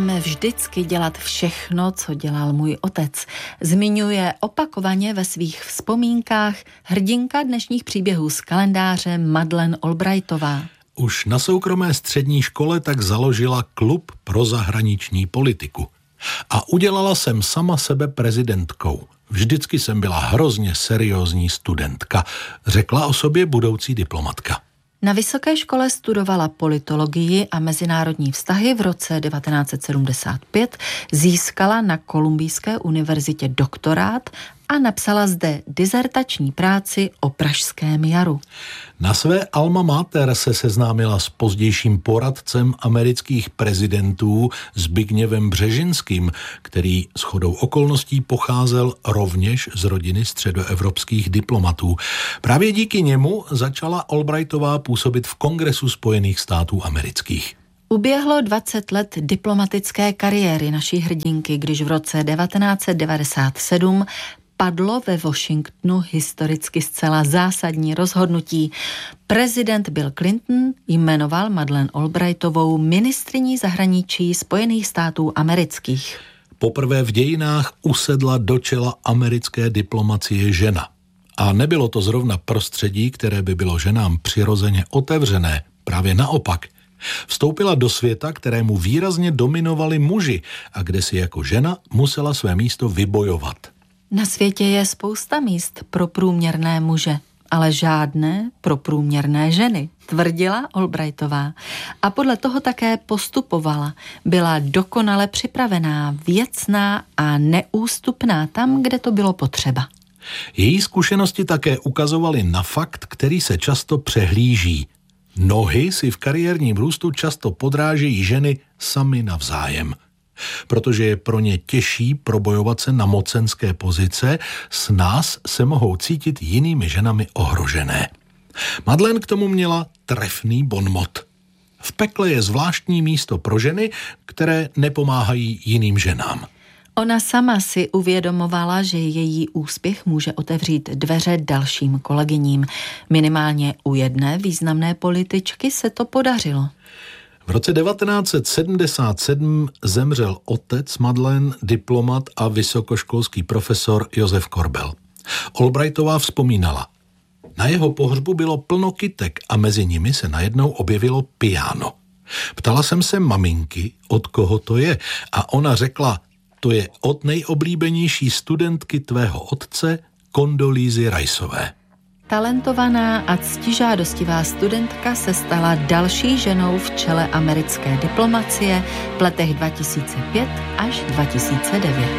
Budeme vždycky dělat všechno, co dělal můj otec. Zmiňuje opakovaně ve svých vzpomínkách hrdinka dnešních příběhů z kalendáře Madeleine Albrightová. Už na soukromé střední škole tak založila klub pro zahraniční politiku. A udělala jsem sama sebe prezidentkou. Vždycky jsem byla hrozně seriózní studentka, řekla o sobě budoucí diplomatka. Na vysoké škole studovala politologii a mezinárodní vztahy. V roce 1975 získala na Kolumbijské univerzitě doktorát a napsala zde dizertační práci o Pražském jaru. Na své alma mater se seznámila s pozdějším poradcem amerických prezidentů Zbigněvem Břežinským, který shodou okolností pocházel rovněž z rodiny středoevropských diplomatů. Právě díky němu začala Albrightová působit v Kongresu Spojených států amerických. Uběhlo 20 let diplomatické kariéry naší hrdinky, když v roce 1997 padlo ve Washingtonu historicky zcela zásadní rozhodnutí. Prezident Bill Clinton jmenoval Madeleine Albrightovou ministryní zahraničí Spojených států amerických. Poprvé v dějinách usedla do čela americké diplomacie žena. A nebylo to zrovna prostředí, které by bylo ženám přirozeně otevřené. Právě naopak. Vstoupila do světa, kterému výrazně dominovali muži a kde si jako žena musela své místo vybojovat. Na světě je spousta míst pro průměrné muže, ale žádné pro průměrné ženy, tvrdila Albrightová. A podle toho také postupovala. Byla dokonale připravená, věcná a neústupná tam, kde to bylo potřeba. Její zkušenosti také ukazovaly na fakt, který se často přehlíží. Nohy si v kariérním růstu často podrážejí ženy sami navzájem. Protože je pro ně těžší probojovat se na mocenské pozice, s nás se mohou cítit jinými ženami ohrožené. Madeleine k tomu měla trefný bonmot. V pekle je zvláštní místo pro ženy, které nepomáhají jiným ženám. Ona sama si uvědomovala, že její úspěch může otevřít dveře dalším kolegyním. Minimálně u jedné významné političky se to podařilo. V roce 1977 zemřel otec Madeleine, diplomat a vysokoškolský profesor Josef Korbel. Albrightová vzpomínala. Na jeho pohřbu bylo plno kytek a mezi nimi se najednou objevilo piano. Ptala jsem se maminky, od koho to je, a ona řekla, to je od nejoblíbenější studentky tvého otce, Kondolízy Riceové. Talentovaná a ctižádostivá studentka se stala další ženou v čele americké diplomacie v letech 2005 až 2009.